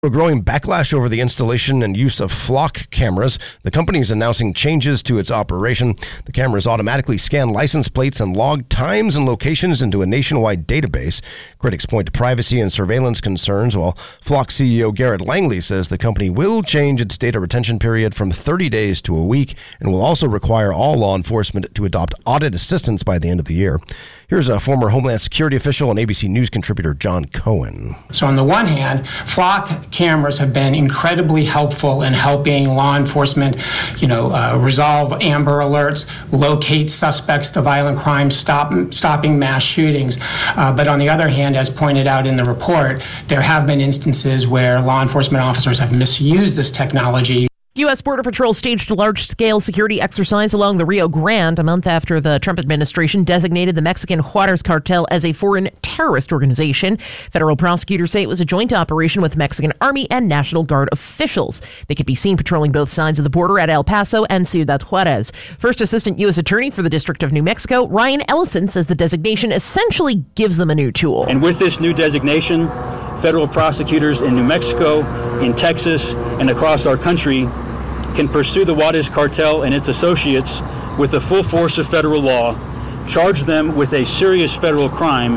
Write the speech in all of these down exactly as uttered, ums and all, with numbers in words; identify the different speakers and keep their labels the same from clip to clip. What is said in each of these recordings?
Speaker 1: A growing backlash over the installation and use of Flock cameras. The company is announcing changes to its operation. The cameras automatically scan license plates and log times and locations into a nationwide database. Critics point to privacy and surveillance concerns, while Flock C E O Garrett Langley says the company will change its data retention period from thirty days to a week and will also require all law enforcement to adopt audit assistance by the end of the year. Here's a former Homeland Security official and A B C News contributor John Cohen.
Speaker 2: So on the one hand, Flock cameras have been incredibly helpful in helping law enforcement, you know, uh, resolve Amber Alerts, locate suspects to violent crimes, stop stopping mass shootings. Uh, but on the other hand, as pointed out in the report, there have been instances where law enforcement officers have misused this technology.
Speaker 3: U S. Border Patrol staged a large-scale security exercise along the Rio Grande a month after the Trump administration designated the Mexican Juarez cartel as a foreign terrorist organization. Federal prosecutors say it was a joint operation with Mexican Army and National Guard officials. They could be seen patrolling both sides of the border at El Paso and Ciudad Juarez. First Assistant U S. Attorney for the District of New Mexico, Ryan Ellison, says the designation essentially gives them a new tool.
Speaker 4: And with this new designation, federal prosecutors in New Mexico, in Texas, and across our country can pursue the Juarez cartel and its associates with the full force of federal law, charge them with a serious federal crime,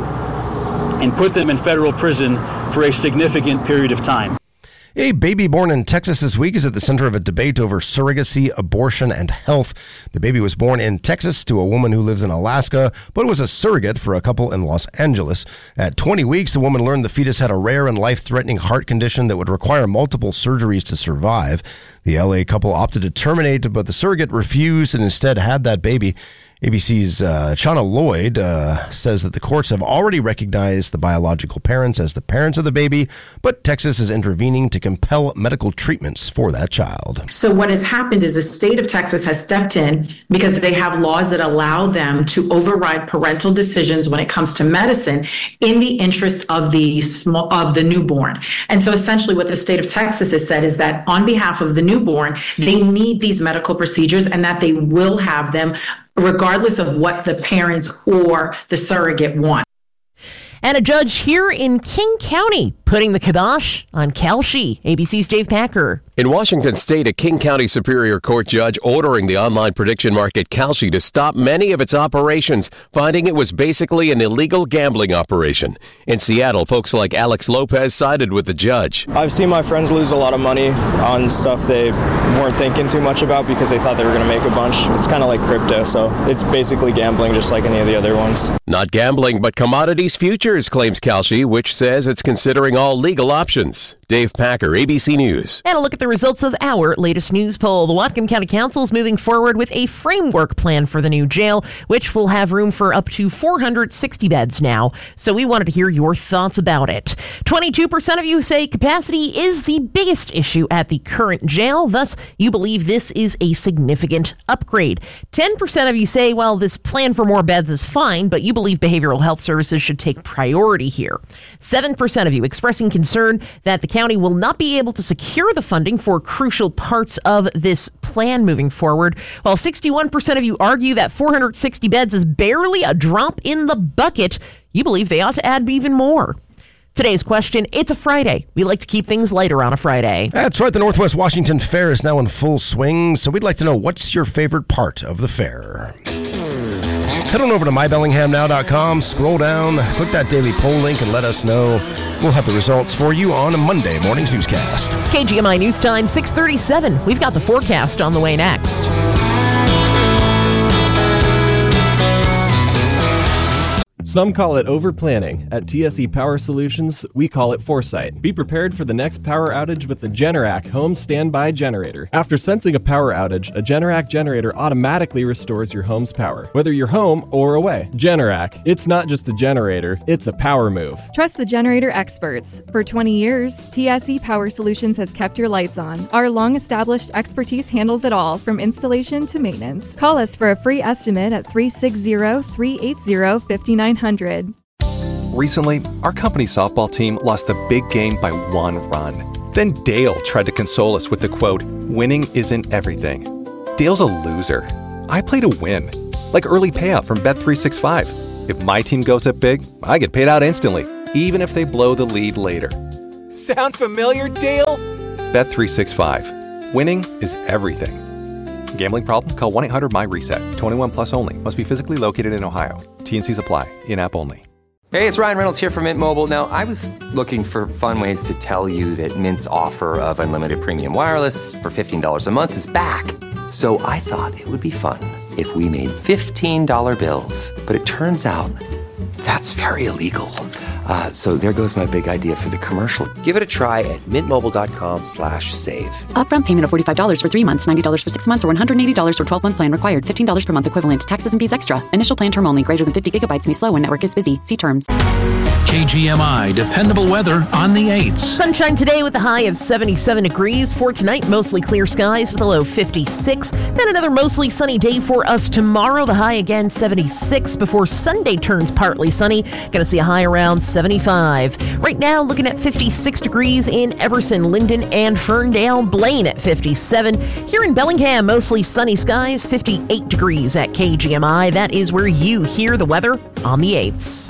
Speaker 4: and put them in federal prison for a significant period of time.
Speaker 1: A baby born in Texas this week is at the center of a debate over surrogacy, abortion, and health. The baby was born in Texas to a woman who lives in Alaska, but was a surrogate for a couple in Los Angeles. At twenty weeks, the woman learned the fetus had a rare and life-threatening heart condition that would require multiple surgeries to survive. The L A couple opted to terminate, but the surrogate refused and instead had that baby. A B C's uh, Chana Lloyd uh, says that the courts have already recognized the biological parents as the parents of the baby, but Texas is intervening to compel medical treatments for that child.
Speaker 5: So what has happened is the state of Texas has stepped in because they have laws that allow them to override parental decisions when it comes to medicine in the interest of the small, of the newborn. And so essentially what the state of Texas has said is that on behalf of the newborn, they need these medical procedures and that they will have them regardless of what the parents or the surrogate want.
Speaker 3: And a judge here in King County putting the kibosh on Kalshi. A B C's Dave Packer.
Speaker 6: In Washington State, a King County Superior Court judge ordering the online prediction market Kalshi to stop many of its operations, finding it was basically an illegal gambling operation. In Seattle, folks like Alex Lopez sided with the judge.
Speaker 7: I've seen my friends lose a lot of money on stuff they weren't thinking too much about because they thought they were going to make a bunch. It's kind of like crypto, so it's basically gambling just like any of the other ones.
Speaker 6: Not gambling, but commodities futures, claims Kalshi, which says it's considering all legal options. Dave Packer, A B C News.
Speaker 3: And a look at the results of our latest news poll. The Whatcom County Council is moving forward with a framework plan for the new jail, which will have room for up to four hundred sixty beds now. So we wanted to hear your thoughts about it. twenty-two percent of you say capacity is the biggest issue at the current jail. Thus, you believe this is a significant upgrade. ten percent of you say, well, this plan for more beds is fine, but you believe behavioral health services should take priority here. seven percent of you expressing concern that the county will not be able to secure the funding for crucial parts of this plan moving forward, while sixty-one percent of you argue that four hundred sixty beds is barely a drop in the bucket. You believe they ought to add even more. Today's question, it's a Friday. We like to keep things lighter on a Friday.
Speaker 1: That's right. The Northwest Washington Fair is now in full swing, so we'd like to know, what's your favorite part of the fair? Head on over to my bellingham now dot com, scroll down, click that daily poll link, and let us know. We'll have the results for you on a Monday morning's newscast.
Speaker 3: K G M I News Time, six thirty-seven. We've got the forecast on the way next.
Speaker 8: Some call it over-planning. At T S E Power Solutions, we call it foresight. Be prepared for the next power outage with the Generac Home Standby Generator. After sensing a power outage, a Generac generator automatically restores your home's power, whether you're home or away. Generac, it's not just a generator, it's a power move.
Speaker 9: Trust the generator experts. For twenty years, T S E Power Solutions has kept your lights on. Our long-established expertise handles it all, from installation to maintenance. Call us for a free estimate at three six zero, three eight zero, five nine zero zero.
Speaker 10: Recently, our company softball team lost the big game by one run. Then Dale tried to console us with the quote, "Winning isn't everything." Dale's a loser. I play to win, like early payout from Bet three sixty-five. If my team goes up big, I get paid out instantly, even if they blow the lead later. Sound familiar, Dale? Bet three sixty-five. Winning is everything. Gambling problem? Call one eight hundred my reset. twenty-one plus only. Must be physically located in Ohio. T N Cs apply. In-app only.
Speaker 11: Hey, it's Ryan Reynolds here from Mint Mobile. Now, I was looking for fun ways to tell you that Mint's offer of unlimited premium wireless for fifteen dollars a month is back. So I thought it would be fun if we made fifteen dollar bills. But it turns out that's very illegal. Uh, so there goes my big idea for the commercial. Give it a try at mintmobile.com slash save.
Speaker 12: Upfront payment of forty-five dollars for three months, ninety dollars for six months, or one hundred eighty dollars for twelve-month plan required. fifteen dollars per month equivalent. Taxes and fees extra. Initial plan term only. Greater than fifty gigabytes may slow when network is busy. See terms.
Speaker 13: K G M I, dependable weather on the eights.
Speaker 3: Sunshine today with a high of seventy-seven degrees. For tonight, mostly clear skies with a low fifty-six. Then another mostly sunny day for us tomorrow. The high again seventy-six before Sunday turns partly sunny. Going to see a high around seventy-five. Right now, looking at fifty-six degrees in Everson, Linden, and Ferndale. Blaine at fifty-seven. Here in Bellingham, mostly sunny skies, fifty-eight degrees at K G M I. That is where you hear the weather on the eights.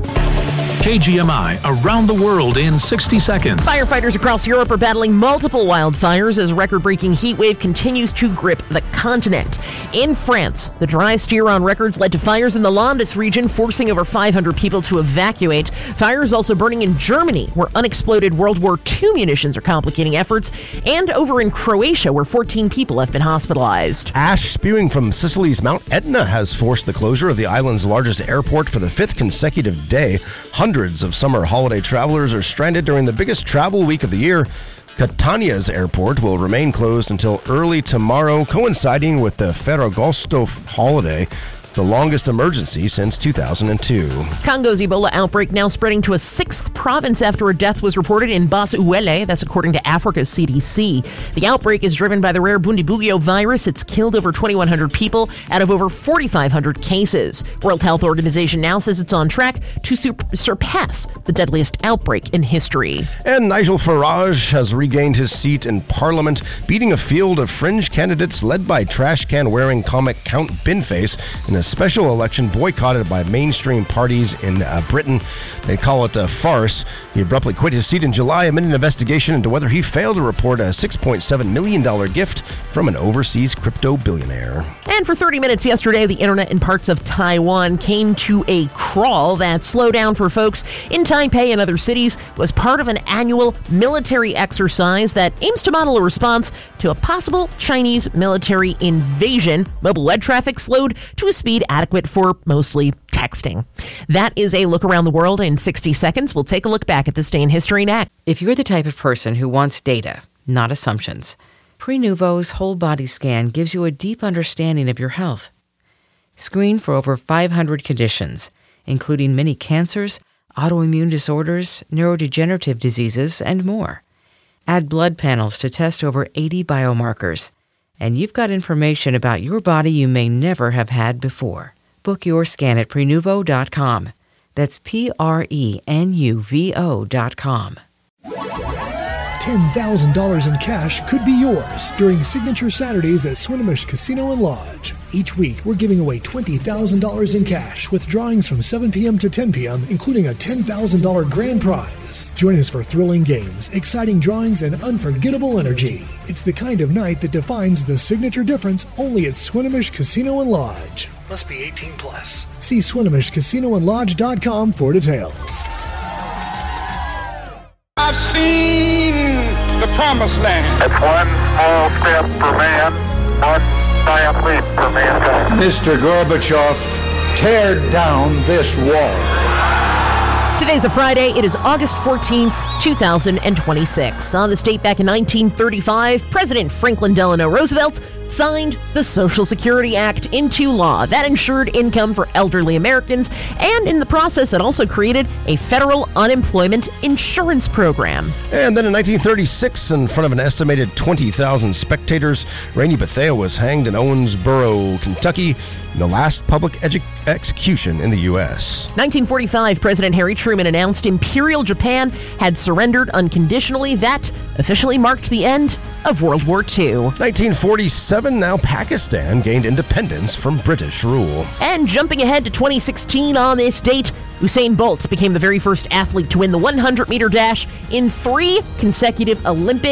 Speaker 13: K G M I around the world in sixty seconds.
Speaker 3: Firefighters across Europe are battling multiple wildfires as record-breaking heat wave continues to grip the continent. In France, the driest year on records led to fires in the Landes region, forcing over five hundred people to evacuate. Fires also burning in Germany, where unexploded World War Two munitions are complicating efforts, and over in Croatia, where fourteen people have been hospitalized.
Speaker 1: Ash spewing from Sicily's Mount Etna has forced the closure of the island's largest airport for the fifth consecutive day. Hundreds of summer holiday travelers are stranded during the biggest travel week of the year. Catania's airport will remain closed until early tomorrow, coinciding with the Ferragosto holiday. It's the longest emergency since two thousand two.
Speaker 3: Congo's Ebola outbreak now spreading to a sixth province after a death was reported in Bas-Uele. That's according to Africa's C D C. The outbreak is driven by the rare Bundibugyo virus. It's killed over twenty-one hundred people out of over forty-five hundred cases. World Health Organization now says it's on track to sur- surpass the deadliest outbreak in history.
Speaker 1: And Nigel Farage has regained his seat in Parliament, beating a field of fringe candidates led by trash-can-wearing comic Count Binface in a special election boycotted by mainstream parties in uh, Britain. They call it a farce. He abruptly quit his seat in July amid an investigation into whether he failed to report a six point seven million dollars gift from an overseas crypto billionaire.
Speaker 3: And for thirty minutes yesterday, the internet in parts of Taiwan came to a crawl. That slowdown for folks in Taipei and other cities was part of an annual military exercise that aims to model a response to a possible Chinese military invasion. Mobile web traffic slowed to a speed adequate for mostly texting. That is a look around the world in sixty seconds. We'll take a look back at this day in history next.
Speaker 14: If you're the type of person who wants data, not assumptions, Prenuvo's whole body scan gives you a deep understanding of your health. Screen for over five hundred conditions, including many cancers, autoimmune disorders, neurodegenerative diseases, and more. Add blood panels to test over eighty biomarkers, and you've got information about your body you may never have had before. Book your scan at Prenuvo dot com. That's P R E N U V O dot com.
Speaker 15: ten thousand dollars in cash could be yours during Signature Saturdays at Swinomish Casino and Lodge. Each week, we're giving away twenty thousand dollars in cash with drawings from seven p.m. to ten p.m., including a ten thousand dollars grand prize. Join us for thrilling games, exciting drawings, and unforgettable energy. It's the kind of night that defines the signature difference only at Swinomish Casino and Lodge. Must be eighteen plus. See Swinomish Casino and Lodge dot com for details.
Speaker 16: I've seen the promised land.
Speaker 17: It's one small step for man, one giant leap for mankind.
Speaker 16: Mister Gorbachev, tear down this wall.
Speaker 3: Today's a Friday. It is August fourteenth, two thousand twenty-six. On this date back in nineteen thirty-five, President Franklin Delano Roosevelt signed the Social Security Act into law. That ensured income for elderly Americans, and in the process, it also created a federal unemployment insurance program.
Speaker 1: And then in nineteen thirty-six, in front of an estimated twenty thousand spectators, Rainey Bethea was hanged in Owensboro, Kentucky, the last public edu- execution in the U S
Speaker 3: nineteen forty-five, President Harry Truman announced Imperial Japan had surrendered unconditionally. That officially marked the end of World War Two.
Speaker 1: nineteen forty-seven, now Pakistan gained independence from British rule.
Speaker 3: And jumping ahead to twenty sixteen on this date, Usain Bolt became the very first athlete to win the one hundred meter dash in three consecutive Olympic